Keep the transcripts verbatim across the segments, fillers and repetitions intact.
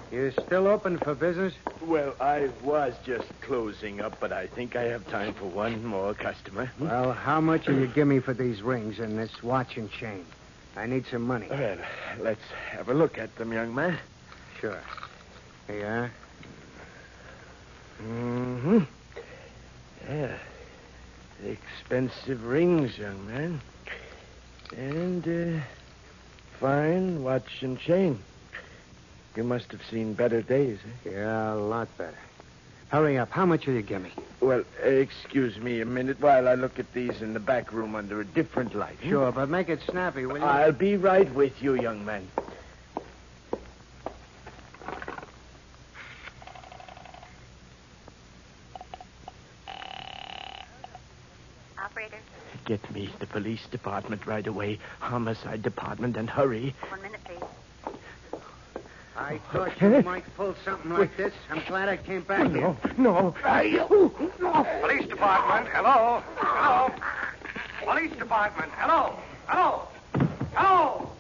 You still open for business? Well, I was just closing up, but I think I have time for one more customer. Well, how much will you give me for these rings and this watch and chain? I need some money. Well, let's have a look at them, young man. Sure. Here you are. Mm-hmm. Yeah. Expensive rings, young man. And, uh, fine watch and chain. You must have seen better days, eh? Yeah, a lot better. Hurry up. How much will you give me? Well, uh, excuse me a minute while I look at these in the back room under a different light. hmm? Sure, but make it snappy, will you? I'll be right with you, young man. Operator. Get me the police department right away. Homicide department, and hurry. One minute, please. I thought you might pull something like this. I'm glad I came back Oh, here. no, no. I, oh, no. Police department, hello? Hello? Police department, hello? Hello? Hello?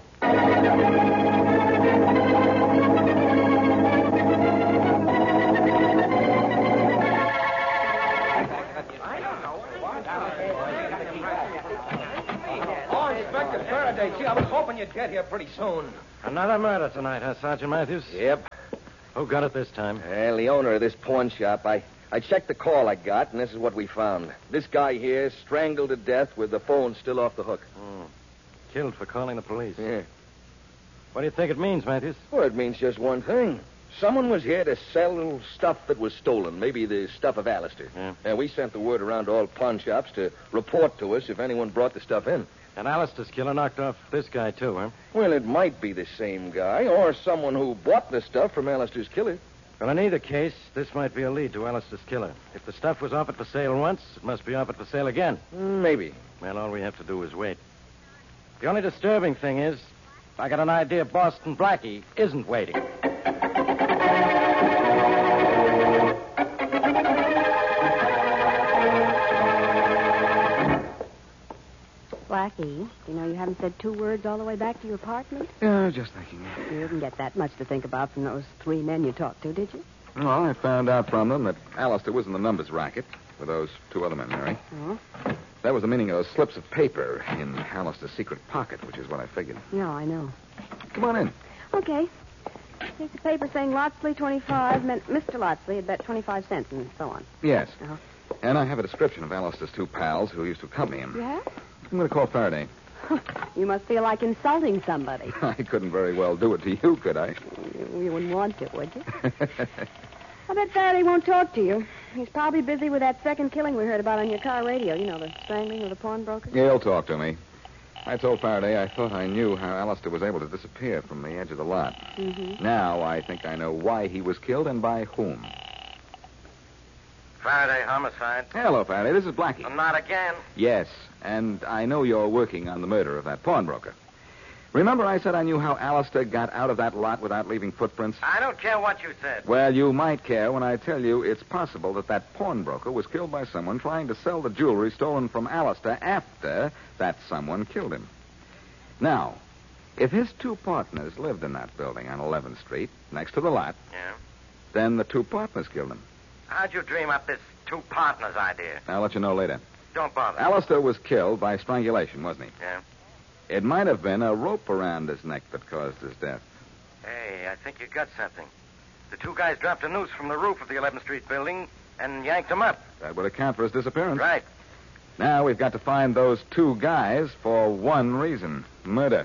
Oh, Inspector Faraday, gee, I was hoping you'd get here pretty soon. Another murder tonight, huh, Sergeant Matthews? Yep. Who got it this time? Well, the owner of this pawn shop, I, I checked the call I got, and this is what we found. This guy here strangled to death with the phone still off the hook. Hmm. Killed for calling the police. Yeah. What do you think it means, Matthews? Well, it means just one thing. Someone was here to sell stuff that was stolen, maybe the stuff of Alistair. Yeah. And we sent the word around to all pawn shops to report to us if anyone brought the stuff in. And Alistair's killer knocked off this guy, too, huh? Well, it might be the same guy or someone who bought the stuff from Alistair's killer. Well, in either case, this might be a lead to Alistair's killer. If the stuff was offered for sale once, it must be offered for sale again. Maybe. Well, all we have to do is wait. The only disturbing thing is, I got an idea Boston Blackie isn't waiting. Blackie, you know you haven't said two words all the way back to your apartment? Yeah, just thinking. You didn't get that much to think about from those three men you talked to, did you? Well, I found out from them that Alistair was in the numbers racket with those two other men, Mary. Oh? That was the meaning of those slips of paper in Alistair's secret pocket, which is what I figured. No, I know. Come on in. Okay. Here's the paper saying Lotsley twenty-five meant Mister Lotsley had bet twenty-five cents and so on. Yes. Uh-huh. And I have a description of Alistair's two pals who used to accompany him. Yeah? I'm going to call Faraday. You must feel like insulting somebody. I couldn't very well do it to you, could I? You, you wouldn't want to, would you? I bet Faraday won't talk to you. He's probably busy with that second killing we heard about on your car radio. You know, the strangling of the pawnbroker. Yeah, he'll talk to me. I told Faraday I thought I knew how Alistair was able to disappear from the edge of the lot. Mm-hmm. Now I think I know why he was killed and by whom. Faraday homicide. Hello, Faraday. This is Blackie. Not again. Yes, and I know you're working on the murder of that pawnbroker. Remember I said I knew how Alistair got out of that lot without leaving footprints? I don't care what you said. Well, you might care when I tell you it's possible that that pawnbroker was killed by someone trying to sell the jewelry stolen from Alistair after that someone killed him. Now, if his two partners lived in that building on eleventh Street, next to the lot, Yeah? then the two partners killed him. How'd you dream up this two partners idea? I'll let you know later. Don't bother. Alistair was killed by strangulation, wasn't he? Yeah? It might have been a rope around his neck that caused his death. Hey, I think you got something. The two guys dropped a noose from the roof of the eleventh Street building and yanked him up. That would account for his disappearance. Right. Now we've got to find those two guys for one reason. Murder.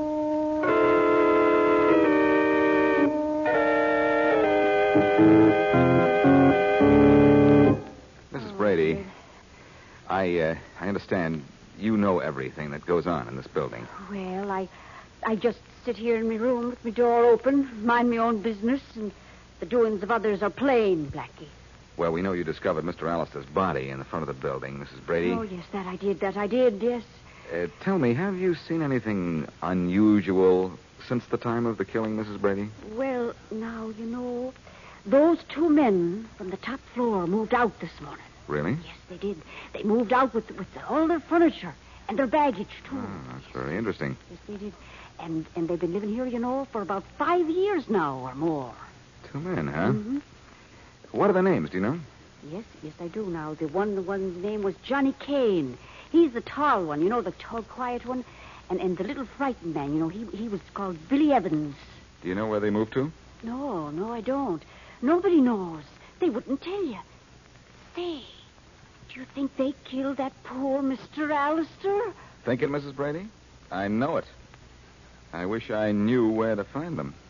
Missus Brady, I, uh, I understand you know everything that goes on in this building. Well, I I just sit here in my room with my door open, mind my own business, and the doings of others are plain, Blackie. Well, we know you discovered Mister Alistair's body in the front of the building, Missus Brady. Oh, yes, that I did, that I did, yes. Uh, tell me, have you seen anything unusual since the time of the killing, Missus Brady? Well, now, you know, those two men from the top floor moved out this morning. Really? Yes, they did. They moved out with with all their furniture and their baggage, too. Oh, that's very interesting. Yes, they did. And and they've been living here, you know, for about five years now or more. Two men, huh? Mm-hmm. What are their names, do you know? Yes, yes, I do now. The one, the one's name was Johnny Kane. He's the tall one, you know, the tall, quiet one. And and the little frightened man, you know, he he was called Billy Evans. Do you know where they moved to? No, no, I don't. Nobody knows. They wouldn't tell you. Say, do you think they killed that poor Mister Alistair? Think it, Missus Brady? I know it. I wish I knew where to find them.